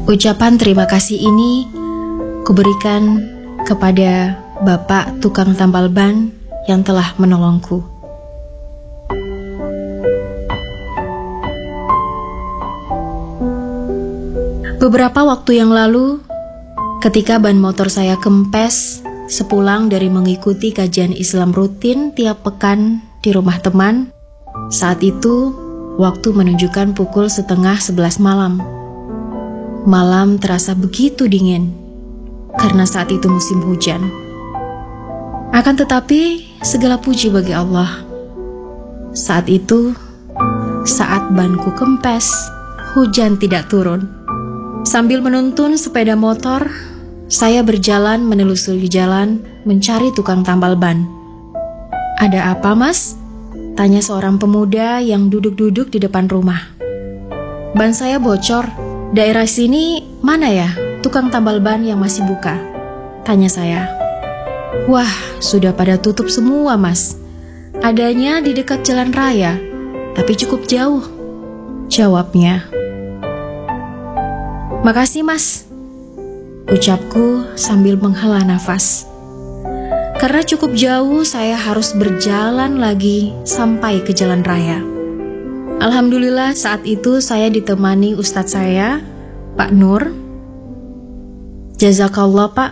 Ucapan terima kasih ini kuberikan kepada Bapak tukang tambal ban yang telah menolongku. Beberapa waktu yang lalu, ketika ban motor saya kempes sepulang dari mengikuti kajian Islam rutin tiap pekan di rumah teman, saat itu waktu menunjukkan pukul 10:30 malam. Malam terasa begitu dingin, karena saat itu musim hujan. Akan tetapi, segala puji bagi Allah. Saat itu, saat banku kempes, hujan tidak turun. Sambil menuntun sepeda motor, saya berjalan menelusuri jalan mencari tukang tambal ban. "Ada apa, Mas?" tanya seorang pemuda yang duduk-duduk di depan rumah. "Ban saya bocor. Daerah sini mana ya tukang tambal ban yang masih buka?" tanya saya. "Wah, sudah pada tutup semua, Mas. Adanya di dekat jalan raya, tapi cukup jauh," jawabnya. "Makasih, Mas," ucapku sambil menghela nafas. Karena cukup jauh, saya harus berjalan lagi sampai ke jalan raya. Alhamdulillah saat itu saya ditemani ustadz saya, Pak Nur. Jazakallah, Pak,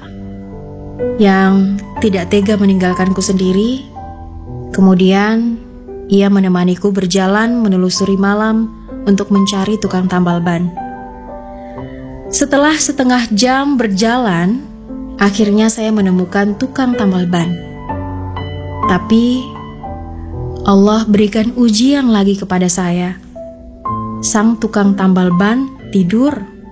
yang tidak tega meninggalkanku sendiri. Kemudian ia menemaniku berjalan menelusuri malam untuk mencari tukang tambal ban. Setelah setengah jam berjalan, akhirnya saya menemukan tukang tambal ban. Tapi Allah berikan ujian lagi kepada saya. Sang tukang tambal ban tidur.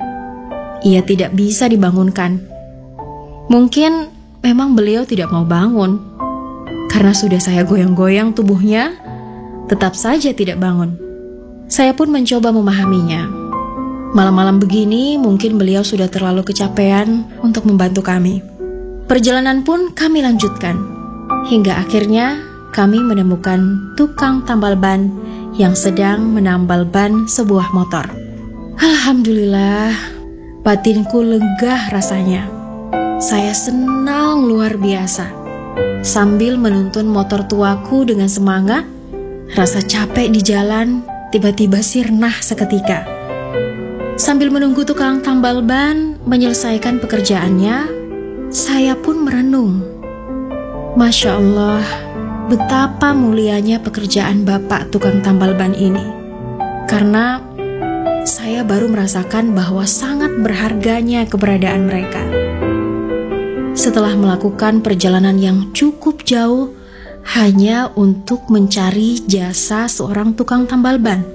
Ia tidak bisa dibangunkan. Mungkin memang beliau tidak mau bangun. Karena sudah saya goyang-goyang tubuhnya, tetap saja tidak bangun. Saya pun mencoba memahaminya. Malam-malam begini mungkin beliau sudah terlalu kecapean untuk membantu kami. Perjalanan pun kami lanjutkan. Hingga akhirnya kami menemukan tukang tambal ban yang sedang menambal ban sebuah motor. Alhamdulillah, batinku lega rasanya. Saya senang luar biasa. Sambil menuntun motor tuaku dengan semangat, rasa capek di jalan tiba-tiba sirna seketika. Sambil menunggu tukang tambal ban menyelesaikan pekerjaannya, saya pun merenung. Masya Allah, betapa mulianya pekerjaan Bapak tukang tambal ban ini. Karena saya baru merasakan bahwa sangat berharganya keberadaan mereka. Setelah melakukan perjalanan yang cukup jauh hanya untuk mencari jasa seorang tukang tambal ban.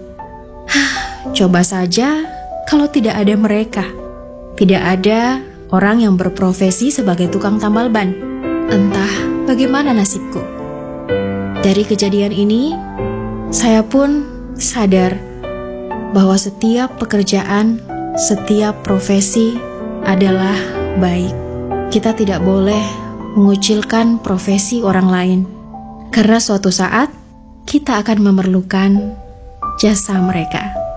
Coba saja kalau tidak ada mereka. Tidak ada orang yang berprofesi sebagai tukang tambal ban. Entah bagaimana nasibku. Dari kejadian ini, saya pun sadar bahwa setiap pekerjaan, setiap profesi adalah baik. Kita tidak boleh mengucilkan profesi orang lain, karena suatu saat kita akan memerlukan jasa mereka.